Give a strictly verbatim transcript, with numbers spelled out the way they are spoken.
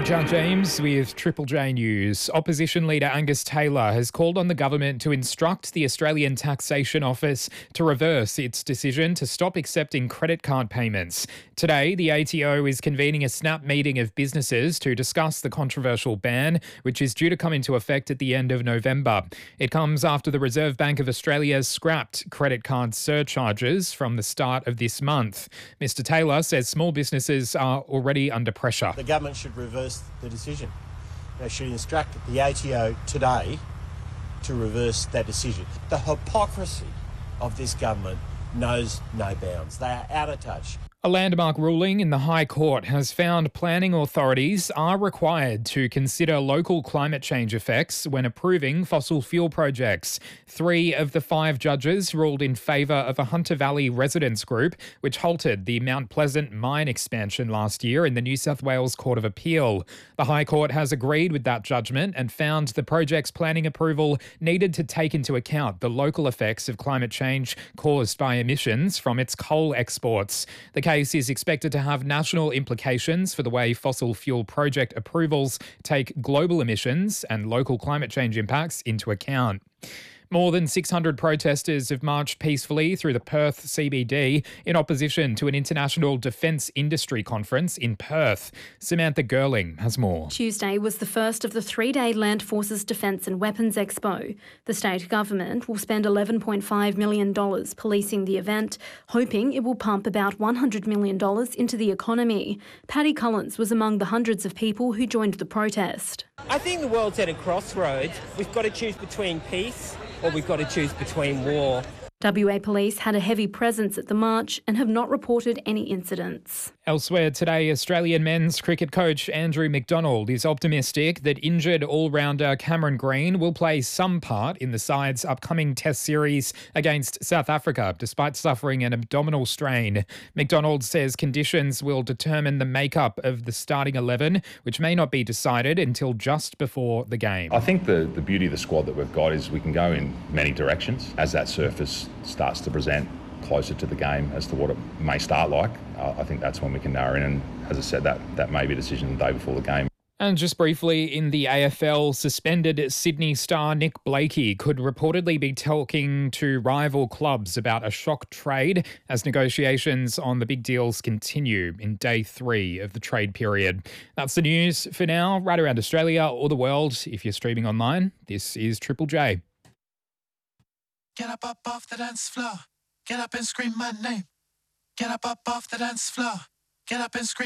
John James with Triple J News. Opposition leader Angus Taylor has called on the government to instruct the Australian Taxation Office to reverse its decision to stop accepting credit card payments. Today, the A T O is convening a snap meeting of businesses to discuss the controversial ban, which is due to come into effect at the end of November. It comes after the Reserve Bank of Australia scrapped credit card surcharges from the start of this month. Mister Taylor says small businesses are already under pressure. The government should reverse the decision. They should instruct the A T O today to reverse that decision. The hypocrisy of this government knows no bounds. They are out of touch. A landmark ruling in the High Court has found planning authorities are required to consider local climate change effects when approving fossil fuel projects. Three of the five judges ruled in favour of a Hunter Valley residents group, which halted the Mount Pleasant mine expansion last year in the New South Wales Court of Appeal. The High Court has agreed with that judgment and found the project's planning approval needed to take into account the local effects of climate change caused by emissions from its coal exports. The case is expected to have national implications for the way fossil fuel project approvals take global emissions and local climate change impacts into account. More than six hundred protesters have marched peacefully through the Perth C B D in opposition to an international defence industry conference in Perth. Samantha Girling has more. Tuesday was the first of the three-day Land Forces Defence and Weapons Expo. The state government will spend eleven point five million dollars policing the event, hoping it will pump about one hundred million dollars into the economy. Paddy Collins was among the hundreds of people who joined the protest. I think the world's at a crossroads. We've got to choose between peace or we've got to choose between war. W A Police had a heavy presence at the march and have not reported any incidents. Elsewhere today, Australian men's cricket coach Andrew McDonald is optimistic that injured all-rounder Cameron Green will play some part in the side's upcoming Test series against South Africa, despite suffering an abdominal strain. McDonald says conditions will determine the makeup of the starting eleven, which may not be decided until just before the game. I think the, the beauty of the squad that we've got is we can go in many directions as that surface starts to present closer to the game as to what it may start like. Uh, I think that's when we can narrow in, and as I said, that, that may be a decision the day before the game. And just briefly, in the A F L, suspended Sydney star Nick Blakey could reportedly be talking to rival clubs about a shock trade as negotiations on the big deals continue in day three of the trade period. That's the news for now, right around Australia or the world. If you're streaming online, this is Triple J. Get up, up off the dance floor. Get up and scream my name. Get up, up off the dance floor. Get up and scream.